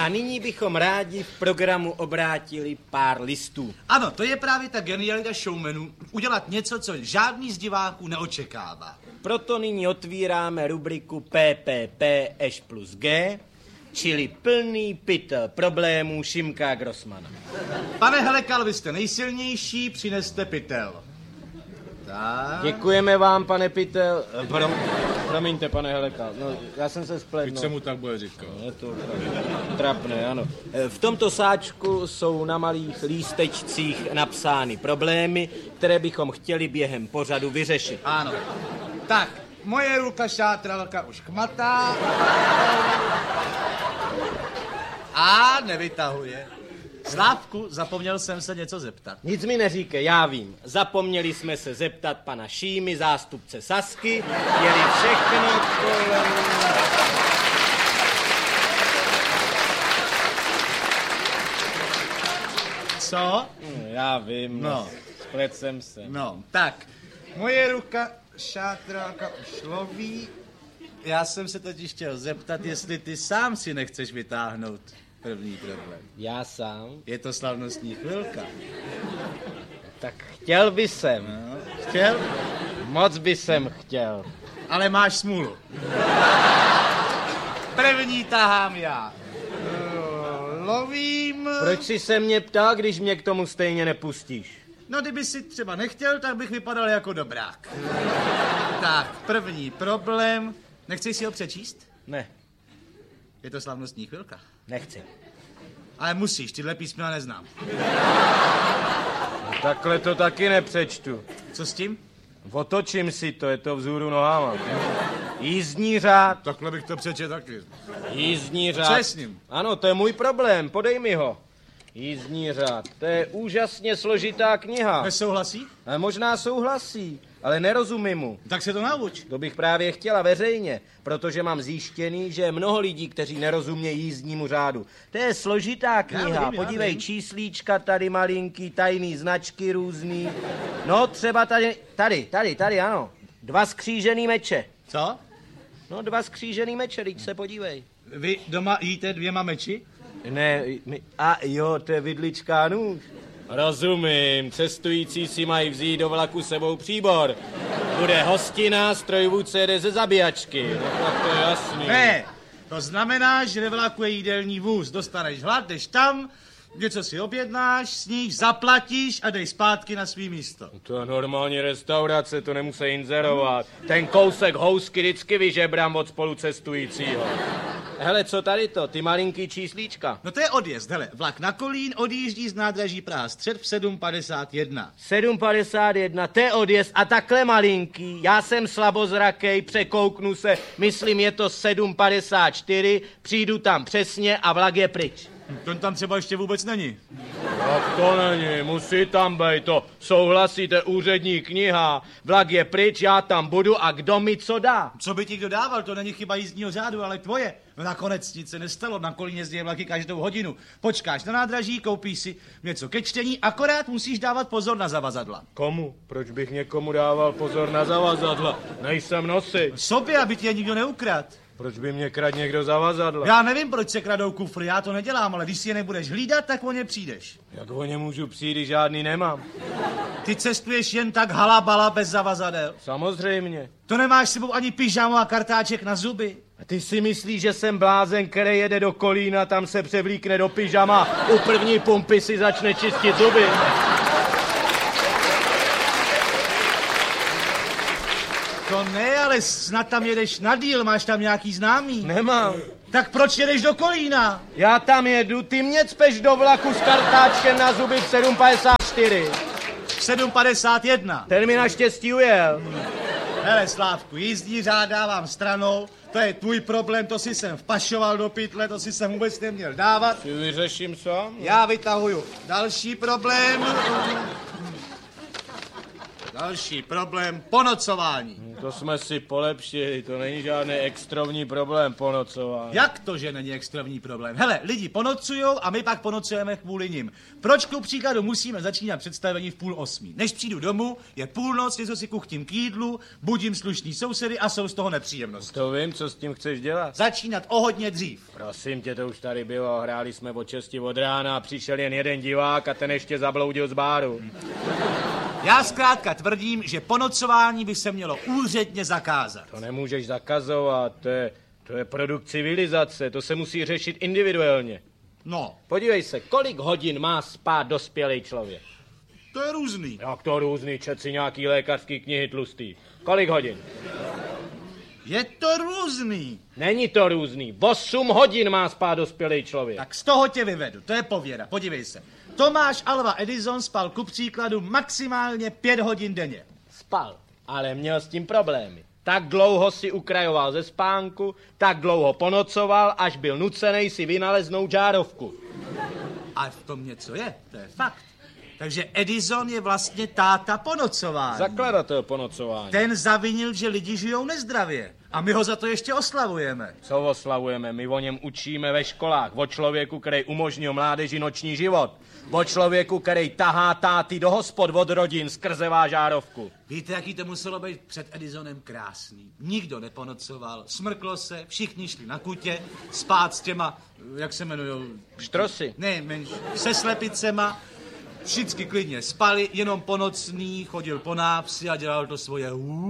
A nyní bychom rádi v programu obrátili pár listů. Ano, to je právě ta genialita showmanů, udělat něco, co žádný z diváků neočekává. Proto nyní otvíráme rubriku PPP Š plus G, čili plný pytel problémů Šimka Grossmana. Pane Helekal, vy jste nejsilnější, přineste pytel. Tak. Děkujeme vám, pane pytel. Promiňte, pane Helekal. No, já jsem se spletl. Teď se mu tak bude říkat. Je to trapné, ano. V tomto sáčku jsou na malých lístečcích napsány problémy, které bychom chtěli během pořadu vyřešit. Ano. Tak, moje ruka šátralka už chmatá. A nevytahuje. Slávku, zapomněl jsem se něco zeptat. Nic mi neříkej, já vím. Zapomněli jsme se zeptat pana Šímy, zástupce Sasky, jeli všechno kolem... Co? Já vím, No. splet jsem se. No, tak, moje ruka šátralka už loví. Já jsem se totiž chtěl zeptat, jestli ty sám si nechceš vytáhnout první problém. Já sám? Je to slavnostní chvilka. Tak chtěl by jsem. No, chtěl? Moc by jsem chtěl. Ale máš smůlu. První tahám já. Lovím. Proč jsi se mě ptal, když mě k tomu stejně nepustíš? No, kdyby si třeba nechtěl, tak bych vypadal jako dobrák. Tak, první problém. Nechceš si ho přečíst? Ne, Je to slavnostní chvilka. nechci. Ale musíš, tyhle písmena neznám. Takhle to taky nepřečtu. Co s tím? Otočím si to, je to vzhůru nohama. Jízdní řád. Takhle bych to přečet taky. Jízdní řád. Co je s ním? Ano, to je můj problém, podej mi ho. Jízdní řád. To je úžasně složitá kniha. Nesouhlasí? Ale možná souhlasí, ale nerozumím mu. Tak se to nauč. To bych právě chtěla veřejně, protože mám zjištěný, že je mnoho lidí, kteří nerozumějí jízdnímu řádu. To je složitá kniha. vím. Podívej, číslíčka tady malinký, tajný značky různý. No třeba tady, ano. 2 skřížený meče. Co? No 2 skřížený meče, teď se podívej. Vy doma jíte 2 meči? Ne, a jo, to je vidlička a nůž. Rozumím, cestující si mají vzít do vlaku sebou příbor. Bude hostina, strojvůdce jede ze zabíjačky. No, tak to je jasný. Ne, to znamená, že ve vlaku je jídelní vůz. Dostaneš hlad, jdeš tam, něco si objednáš, sníš, zaplatíš a dej zpátky na svý místo. To je normální restaurace, to nemusí inzerovat. Ten kousek housky vždycky vyžebrám od spolucestujícího. Hele, co tady to, ty malinký číslíčka? No to je odjezd, hele, vlak na Kolín odjíždí z nádraží Praha Střed v 7:51. 7:51, to je odjezd a takhle malinký. Já jsem slabozrakej, překouknu se, myslím je to 7:54, přijdu tam přesně a vlak je pryč. Ten tam třeba ještě vůbec není. Tak to není, musí tam být, to souhlasíte, úřední kniha, vlak je pryč, já tam budu a kdo mi co dá? Co by ti kdo dával, to není chyba jízdního řádu, ale tvoje. No nakonec nic se nestalo, na Kolíně jezdí vlaky každou hodinu. Počkáš na nádraží, koupíš si něco ke čtení, akorát musíš dávat pozor na zavazadla. Komu? Proč bych někomu dával pozor na zavazadla? Nejsem nosič. Sobě, aby ti je nikdo neukradl. Proč by mě kradl někdo zavazadla? Já nevím, proč se kradou kufry, já to nedělám, ale když si je nebudeš hlídat, tak o ně přijdeš. Jak o ně můžu přijít, když žádný nemám? Ty cestuješ jen tak halabala bez zavazadel. Samozřejmě. To nemáš s sebou ani pyžamu a kartáček na zuby. A ty si myslíš, že jsem blázen, který jede do Kolína, tam se převlíkne do pyžama, u první pumpy si začne čistit zuby? To ne, ale snad tam jedeš na díl, máš tam nějaký známý. Nemám. Tak proč jedeš do Kolína? Já tam jedu, ty mě cpeš do vlaku s kartáčkem na zuby v 7:54. 7:51. Ten mi naštěstí ujel. Hele, Slávku, jízdní řád dávám stranou, to je tvůj problém, to si jsem vpašoval do pytle, to si jsem vůbec neměl dávat. Ty vyřeším sám? Já vytahuju další problém. Další problém, ponocování. To jsme si polepšili, to není žádný extrovní problém ponocování. Jak to, že není extrovní problém? Hele, lidi ponocujou a my pak ponocujeme kvůli nim. Proč ku příkladu musíme začínat představení v 7:30? Než přijdu domů, je půlnoc, něco si kuchtím k jídlu, budím slušný sousedy a jsou z toho nepříjemnosti. To vím, co s tím chceš dělat. Začínat o hodně dřív. Prosím tě, to už tady bylo, hráli jsme od 6 od rána a přišel jen jeden divák a ten ještě zabloudil z báru. Já zkrátka tvrdím, že ponocování by se mělo úředně zakázat. To nemůžeš zakazovat, to je produkt civilizace, to se musí řešit individuálně. No. Podívej se, kolik hodin má spát dospělý člověk? To je různý. Jak to různý, čet si nějaký lékařský knihy tlustý. Kolik hodin? Je to různý. Není to různý, 8 hodin má spát dospělý člověk. Tak z toho tě vyvedu, to je pověra, podívej se. Tomáš Alva Edison spal ku příkladu maximálně 5 hodin denně. Spal, ale měl s tím problémy. Tak dlouho si ukrajoval ze spánku, tak dlouho ponocoval, až byl nucenej si vynaleznout žárovku. A v tom něco je, to je fakt. Takže Edison je vlastně táta ponocování. Zakladatel ponocování. Ten zavinil, že lidi žijou nezdravě. A my ho za to ještě oslavujeme. Co oslavujeme? My o něm učíme ve školách. O člověku, který umožnil mládeži noční život. O člověku, který tahá táty do hospod od rodin skrze žárovku. Víte, jaký to muselo být před Edisonem krásný? Nikdo neponocoval, smrklo se, všichni šli na kutě, spát s těma, jak se jmenujou? Štrosy. Ne, se slepicema. Všichni klidně spali, jenom po nocný chodil po návsi a dělal to svoje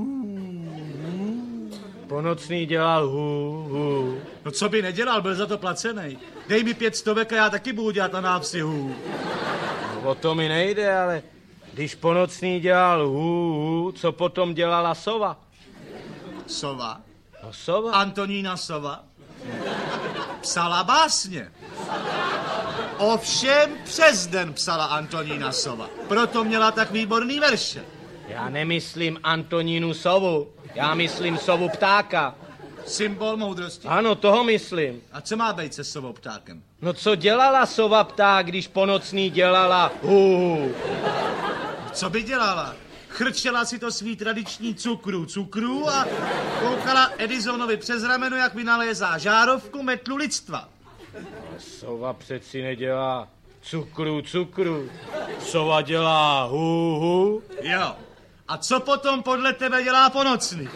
Po nocný dělal hu. No co by nedělal, byl za to placený. Dej mi 500 a já taky budu dělat na návsi hu. No, o to mi nejde, ale když po nocný dělal hu, co potom dělala sova? Sova? No sova. Antonína Sova psala básně. Ovšem přes den psala Antonína Sova. Proto měla tak výborný verše. Já nemyslím Antonínu sovu, já myslím sovu ptáka. Symbol moudrosti? Ano, toho myslím. A co má být se sovou ptákem? No co dělala sova pták, když po nocný dělala hu? Co by dělala? Chrčela si to svý tradiční cukru a koukala Edisonovi přes rameno, jak vynalézá žárovku metlu lidstva. Sova přeci nedělá cukru. Sova dělá hu. Jo. A co potom podle tebe dělá po nocný?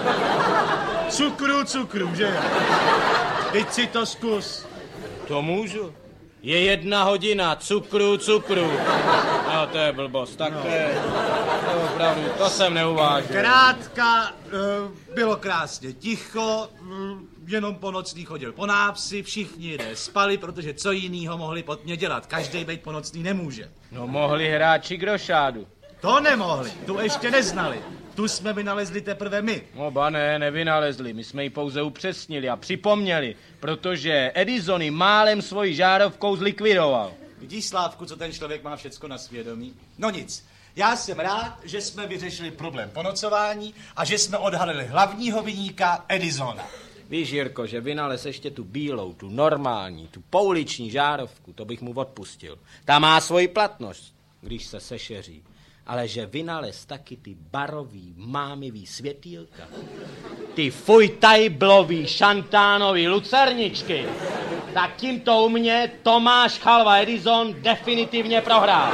Cukru, že jo? Teď si to zkus. To můžu. Je 1 hodina, cukru. No, to je blbost, tak no. To je opravdu, to jsem neuvážil. Krátka, bylo krásně ticho, jenom po nocný chodil po návsi, všichni spali, protože co jinýho mohli pod mě dělat. Každej bejt po nocný nemůže. No mohli hráči grošádu. To nemohli, tu ještě neznali. Tu jsme vynalezli teprve my. No ba ne, nevynalezli, my jsme ji pouze upřesnili a připomněli, protože Edison ji málem svojí žárovkou zlikvidoval. Vidíš, Slávku, co ten člověk má všecko na svědomí? No nic, já jsem rád, že jsme vyřešili problém ponocování a že jsme odhalili hlavního viníka Edisona. Víš, Jirko, že vynalez ještě tu bílou, tu normální, tu pouliční žárovku, to bych mu odpustil. Ta má svoji platnost, když se sešeří. Ale že vynalez taky ty barový, mámivý světýlka, ty fujtajblový, šantánový lucerničky, tak tímto u mě Tomáš Alva Edison definitivně prohrál.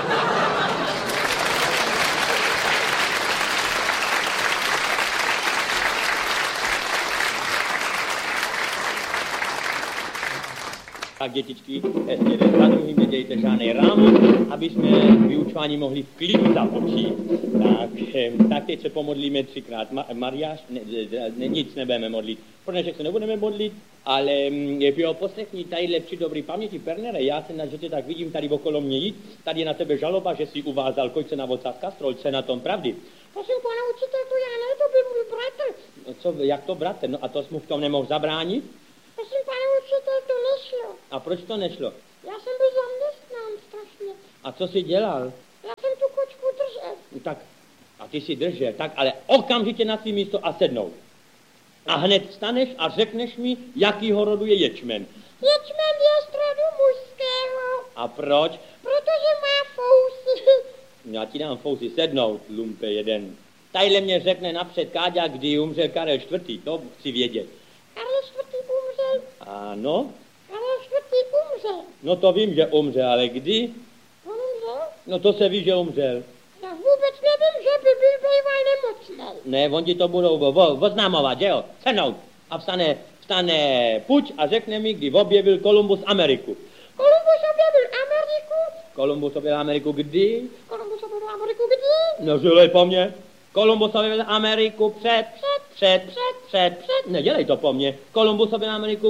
Tak dětičky, jeden za druhým nedějte žádný rám, aby jsme vyučování mohli v klidu započít. Tak teď se pomodlíme 3krát. Mariáš, nic nebudeme modlit. Pro dnešek se nebudeme modlit, ale poslechni tadyhle při dobrý paměti, Pernere, já se na, že tě tak vidím tady okolo mě jít, tady je na tebe žaloba, že jsi uvázal kojce na voca z kastrolce, na tom pravdy. Prosím, pane učitel, to já ne, to byl můj bratr. No co, jak to bratr? No a to jsi mu v tom nemohl zabránit? Prosím, pane učitel, to nešlo. A proč to nešlo? Já jsem byl zaměstnán strašně. A co jsi dělal? Já jsem tu kočku držel. Tak, a ty si držel, tak, ale okamžitě na svý místo a sednout. A hned vstaneš a řekneš mi, jakýho rodu je ječmen. Ječmen je z rodu mužského. A proč? Protože má fousy. Já ti dám fouzi sednout, lumpe jeden. Tadyhle mě řekne napřed Káďa, kdy umřel Karel IV. To chci vědět. Karel IV. umřel. Ano? Karel IV. umřel. No to vím, že umřel, ale kdy? On umřel? No to se ví, že umřel. Já vůbec nevím, že by byl býval nemocnej. Ne, on ti to budou oznámovat, že jo? Sednout. A vstane Puč a řekne mi, kdy objevil Kolumbus Ameriku. Kolumbus objevil Ameriku. Kolumbus objevil Ameriku kdy? Kolumbus objevil Ameriku kdy? No žilej po mně. Kolumbus objevil Ameriku před. Nedělej to po mně. Kolumbus objevil Ameriku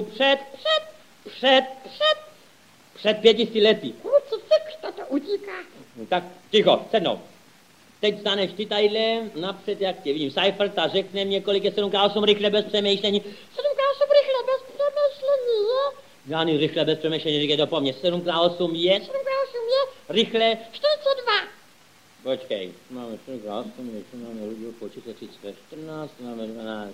před 500 lety. Kluci, fix to utíká. No, tak ticho, sednou. Teď staneš ty tadyhle napřed, jak tě vidím, Seifert a řekne mě, kolik je 7x8 rychle bez přemýšlení. 7x8 rychle bez přemýšlení je? Žádný rychle bez přemýšlení, říkej to po mně. 7x8 je? 7x8 je? Rychle? 42. Počkej, máme 7x8, máme lidi počítat 14, máme 12,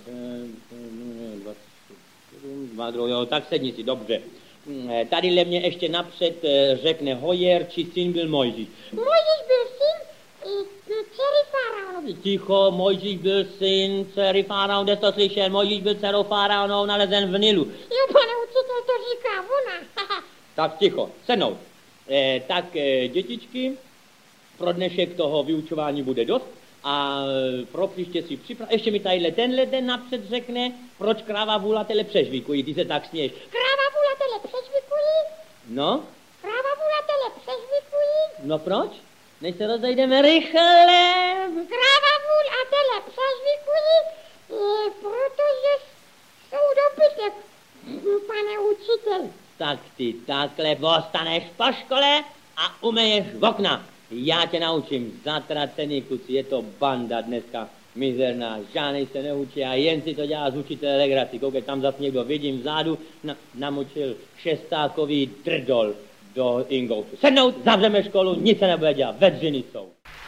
27, 2, jo, tak sedni si, dobře. Tadyhle mě ještě napřed řekne Hojer, či syn byl Mojžíš. Mojžíš byl syn dcery faraonovi. Ticho, Mojžíš byl syn dcery faraona, kde jsi to slyšel? Mojžíš byl dcerou faraonou nalezen v Nilu. Jo, pane učitel, to říká ona. Tak ticho, sednout. Tak dětičky, pro dnešek toho vyučování bude dost a pro příště si připrav. Ještě mi tadyhle tenhle den napřed řekne, proč kráva vůlatele přežvikují, ty se tak směješ. Kráva vůlatele přežvikují? No? Kráva vůlatele přežvikují? No proč? Než se rozejdeme rychle. Kráva vůlatele přežvikují, protože jsou dobytek, pane učitel. Tak ty takhle ostaneš po škole a umeješ v okna. Já tě naučím, zatracený kluci, je to banda dneska mizerná, žádnej se neučí a jen si to dělá z učitele legraci. Koukej, tam zase někdo vidím vzadu, namočil šestákový drdol do ingoutu. Sednout, zavřeme školu, nic se nebude dělat, vedřiny jsou.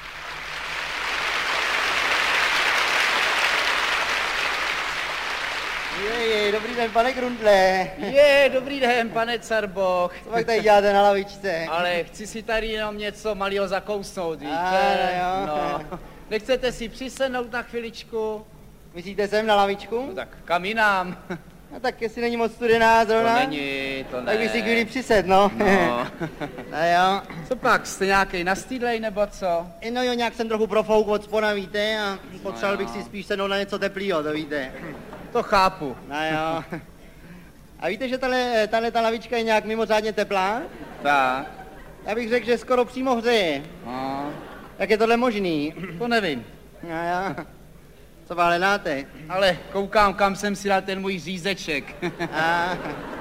Jej, dobrý den, pane Grundle. Dobrý den, pane Carboch. Co pak tady děláte na lavičce? Ale chci si tady jenom něco malého zakousnout, víte? Jo. No. Nechcete si přisednout na chviličku? Myslíte sem na lavičku? No tak kam jinam? No tak jestli není moc studená zrovna. To ne. Tak bych si chvíli přised, no. No. No jo. Co pak, jste nějakej nastýdlej nebo co? No jo, nějak jsem trochu profouk od spona, víte, a potřeboval jo. bych si spíš sednout na něco teplýho, to víte. To chápu. No jo. A víte, že tahle ta lavička je nějak mimořádně teplá? Tak. Já bych řekl, že skoro přímo hřeje. No. Jak je tohle možný? To nevím. No jo. Co vám hledáte? Ale koukám, kam jsem si dal ten můj řízeček. A...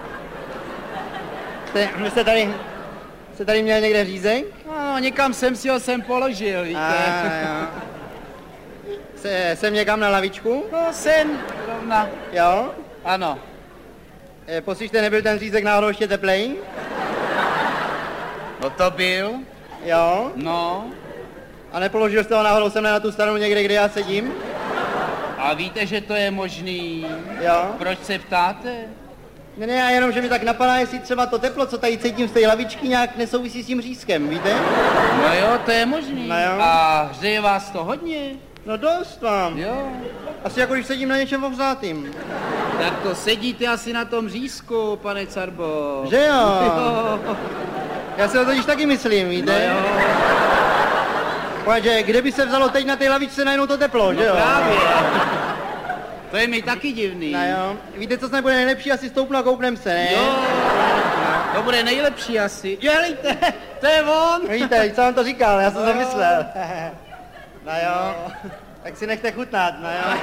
Jste tady měl někde řízek? No, někam jsem si ho sem položil, víte? Jo. Jsem někam na lavičku? No, sem, rovna. Jo? Ano. Poslyšte, nebyl ten řízek náhodou ještě teplej? No to byl. Jo? No. A nepoložil jste ho náhodou sem na tu stranu někde, kde já sedím? A víte, že to je možný? Jo? Proč se ptáte? Ne, já jenom, že mi tak napadá, jestli třeba to teplo, co tady cítím z té lavičky, nějak nesouvisí s tím řízkem, víte? No jo, to je možný. No jo. A hřeje vás to hodně? No dost vám. Jo. Asi jako když sedím na něčem ohřátým. Tak to sedíte asi na tom řízku, pane Carbo. Že jo? Jo. Já si to totiž taky myslím, víte? No jo. Protože kde by se vzalo teď na té lavičce najednou to teplo, že jo? Právě. To je mi taky divný. No jo. Víte, co snad bude nejlepší? Asi stoupnu a koupnem se, ne? Jo. To bude nejlepší asi. Jelejte, to je on. Víte, co vám to říkal, já jsem to myslel. No jo, tak si nechte chutnat, no jo.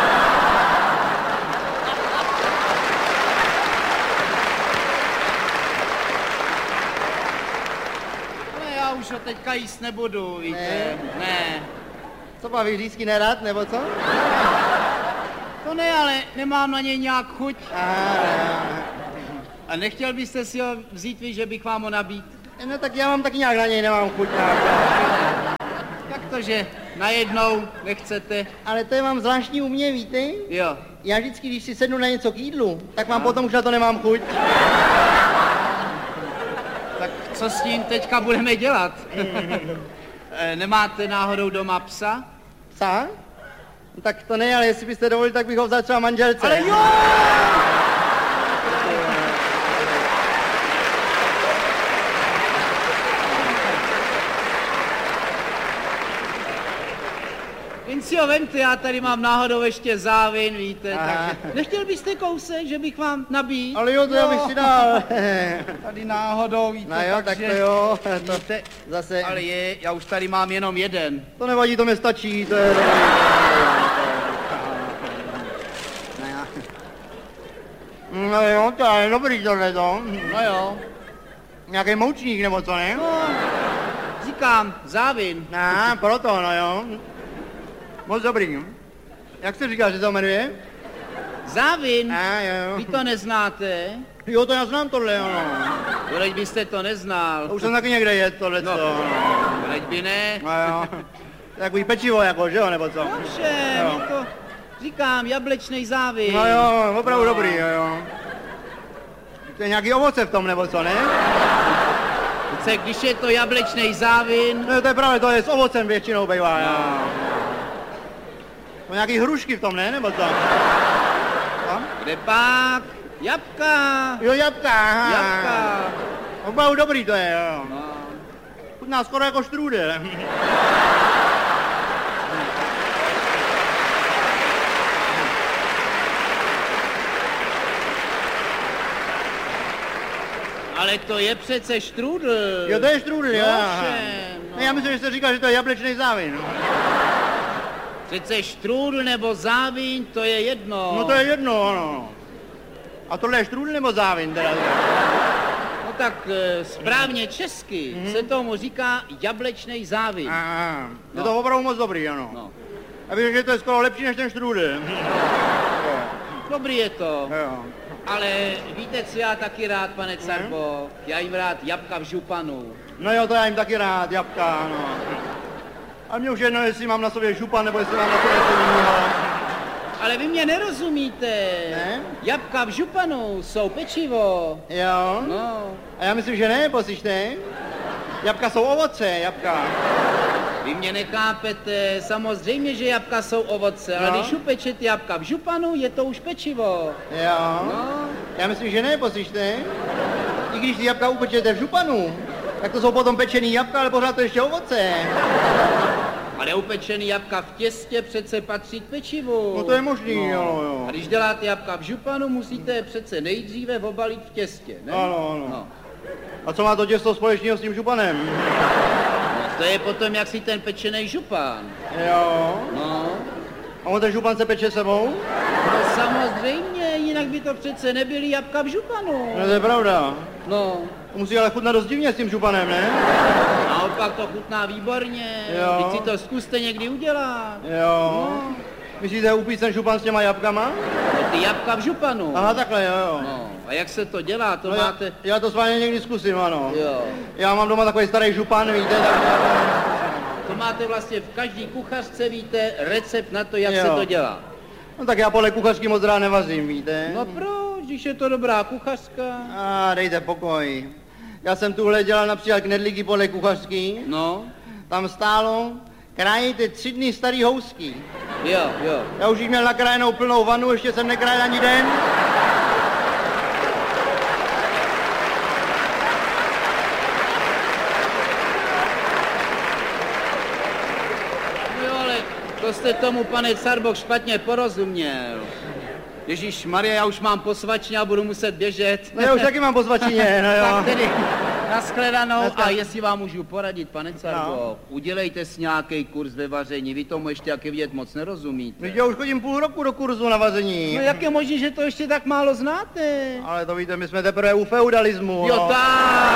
Ale já už ho teďka jíst nebudu, víte. Ne. Co má vyřízky nerad, nebo co? To ne, ale nemám na něj nějak chuť. Aha. A nechtěl byste si ho vzít vy, že bych vám ho nabít? No tak já mám taky nějak na něj, nemám chuť nějak. Jak to, že najednou nechcete? Ale to je mám zvláštní u mě, víte? Jo. Já vždycky, když si sednu na něco k jídlu, tak mám potom už na to nemám chuť. Tak co s tím teďka budeme dělat? Nemáte náhodou doma psa? Psa? No, tak to ne, ale jestli byste dovolili, tak bych ho vzal třeba manželce. Ale jo! Jen si ho vemte, já tady mám náhodou ještě závin, víte, takže nechtěl byste kousek, že bych vám nabít? Ale jo, to já bych si dal. Tady náhodou, víte, No jo, takže... tak to jo, to Víte, zase... ale já už tady mám jenom jeden. To nevadí, to mi stačí, to je dobrý. No jo, to je dobrý tohleto. No jo. Nějaký moučník nebo co, ne? No, říkám, závin. Proto, no jo. Moc dobrý. Jak se říká, že to jmenuje? Závin? Jo. Vy to neznáte? Jo, to já znám tohle, jo. Teď byste to neznal. To už jsem taky někde jet, tohleto. No, teď by ne. No jo. Takový pečivo jako, že jo, nebo co? Dobře, Jo. to říkám, jablečnej závin. No jo, opravdu dobrý, jo. To je nějaký ovoce v tom, nebo co, ne? Když je to jablečnej závin, No to je právě, to je s ovocem většinou bývá, jo. No nějaký hrušky v tom, ne, nebo co? kde pak? Jabka. Jo, jabka. Jabka. Opravdu dobrý to je, jo. No. Chutná skoro jako štrůdel. Ale to je přece štrůdl. Jo, to je štrůdl, jo. No. Já myslím, že jste říkal, že to je jablečný závin. Přece štrůdl nebo závin, to je jedno. No to je jedno, ano. A tohle je štrůdl nebo závin teda? No tak správně česky se tomu říká jablečnej závin. Je to opravdu moc dobrý, ano. No. Já bych řekl, že to je skoro lepší než ten štrůdl. Dobrý je to. Jo. Ale víte, co já taky rád, pane Carbo? Já jim rád jabka v županu. No jo, to já jim taky rád, jabka, ano. A mě už jedno, jestli mám na sobě župan, nebo jestli mám na sobě něco jiného. Ale vy mě nerozumíte. Ne? Jabka v županu jsou pečivo. Jo? No. A já myslím, že ne, poslyšte. Jabka jsou ovoce, jabka. Vy mě nechápete, samozřejmě, že jabka jsou ovoce, ale když upečete jabka v županu, je to už pečivo. Jo? No. Já myslím, že ne, poslyšte. I když ty jabka upečete v županu, tak to jsou potom pečený jabka, ale pořád to ještě ovoce. Ale upečený jabka v těstě přece patří k pečivu. No to je možný, jo. A když děláte jabka v županu, musíte je přece nejdříve obalit v těstě, ne? Ano. No. A co má to těsto společného s tím županem? To je potom jaksi ten pečený župan. Jo. No. A on ten župan se peče sebou? No samozřejmě, jinak by to přece nebyly jabka v županu. No to je pravda. No. To musí ale chutnat dost divně s tím županem, ne? Naopak to chutná výborně. Jo. Teď si to zkuste někdy udělat. Jo. No. Myslíte upít ten župan s těma jabkama? No, ty jabka v županu. Aha, takhle, jo. No. A jak se to dělá, to No máte... já to s vámi někdy zkusím, ano. Jo. Já mám doma takový starý župan, víte, tak... To máte vlastně v každý kuchařce, víte, recept na to, jak Jo. se to dělá. No tak já podle kuchařky moc rád nevařím, víte. No proč, když je to dobrá kuchařka? Dejte pokoj. Já jsem tuhle dělal například knedlíky podle kuchařky. No, Tam stálo, krajte 3 dny starý housky. jo. Já už jich měl nakrájenou plnou vanu, ještě jsem nekrájel ani den. Jo, ale to jste tomu, pane Carboch, špatně porozuměl. Ježíš Maria, já už mám posvačně a budu muset běžet. No já už taky mám po svačině, no jo. Tak tedy, nashledanou. Dneska- A jestli vám můžu poradit, pane Carboch, udělejte si nějaký kurz ve vaření, vy tomu ještě, jak je vidět, moc nerozumíte. Víš, já už chodím půl roku do kurzu na vaření. No jak je možné, že to ještě tak málo znáte? Ale to víte, my jsme teprve u feudalismu. Jo, no. tak.